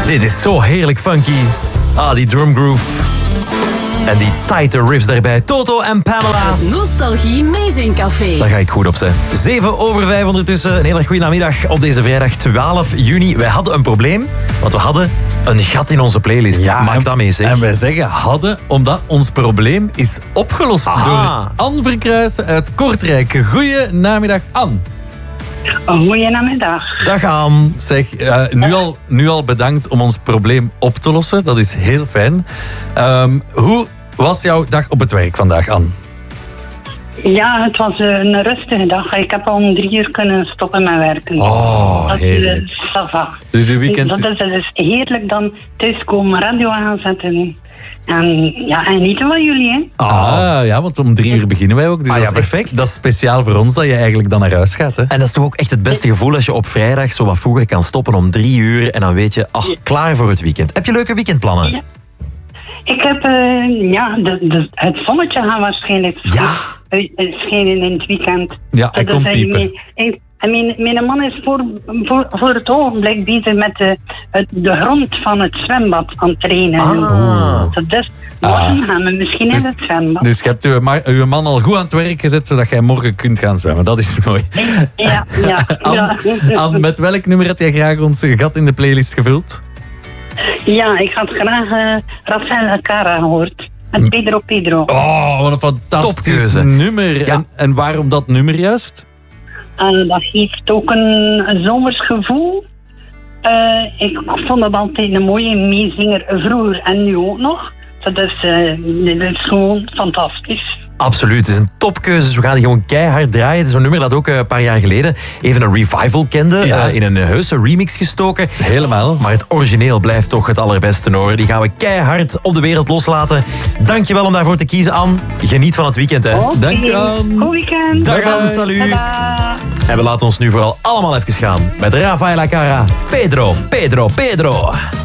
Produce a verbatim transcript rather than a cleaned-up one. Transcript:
Dit is zo heerlijk funky. Ah, die drumgroove. En die tighte riffs daarbij. Toto en Pamela. Nostalgie Meezingcafé. Daar ga ik goed op zijn. zeven over vijf ondertussen. Een hele goede namiddag op deze vrijdag twaalf juni. Wij hadden een probleem, want we hadden een gat in onze playlist. Ja, Maak dat mee, zeg. En wij zeggen hadden, omdat ons probleem is opgelost Aha. door Anne Verkruijsen uit Kortrijk. Goeie namiddag, Anne. Goedenamiddag. Dag aan. Zeg, uh, nu, al, nu al bedankt om ons probleem op te lossen. Dat is heel fijn. Um, hoe was jouw dag op het werk vandaag, Anne? Ja, het was een rustige dag. Ik heb al om drie uur kunnen stoppen met werken. Oh, dat heerlijk. is uh, ça va. Dus je weekend... Dat is dus heerlijk dan thuiskomen, radio aanzetten. En ja, en genieten van jullie, hè. Ah, ja, want om drie uur beginnen wij ook. Dus Ah, dat ja, is echt- perfect. dat is speciaal voor ons dat je eigenlijk dan naar huis gaat. Hè? En dat is toch ook echt het beste gevoel als je op vrijdag zo wat vroeger kan stoppen om drie uur en dan weet je, ach, klaar voor het weekend. Heb je leuke weekendplannen? Ja. Ik heb, uh, ja, de, de, het zonnetje gaat waarschijnlijk Ja. uh, schijnen in het weekend. Ja, hij Dat komt is, uh, piepen. mee- ik- En mijn, mijn man is voor, voor, voor het ogenblik bezig met de, het, de grond van het zwembad aan het trainen. Ah. Dus morgen gaan we misschien in Dus- het zwembad. Dus je hebt uw, ma- uw man al goed aan het werk gezet, zodat jij morgen kunt gaan zwemmen. Dat is mooi. Ja, ja, Anne, ja. Anne, met welk nummer had jij graag ons gat in de playlist gevuld? Ja, ik had graag uh, Rafael Cara gehoord. En Pedro Pedro. Oh, wat een fantastisch Topkeuze. nummer. Ja. En, en waarom dat nummer juist? Uh, dat geeft ook een, een zomers gevoel. Uh, ik vond het altijd een mooie meezinger, vroeger en nu ook nog. Dat is, uh, dat is gewoon fantastisch. Absoluut, het is een topkeuze. Dus we gaan die gewoon keihard draaien. Het is zo'n nummer dat ook uh, een paar jaar geleden even een revival kende. Ja. Uh, in een heuse remix gestoken. Helemaal. Maar het origineel blijft toch het allerbeste, hoor. Die gaan we keihard op de wereld loslaten. Dankjewel om daarvoor te kiezen, Anne. Geniet van het weekend, hè. Oké. Dank u, Anne. Goed weekend. Dag, Bye, Anne. bye. Salut. Tada. En we laten ons nu vooral allemaal even gaan met Rafaela Cara. Pedro, Pedro, Pedro.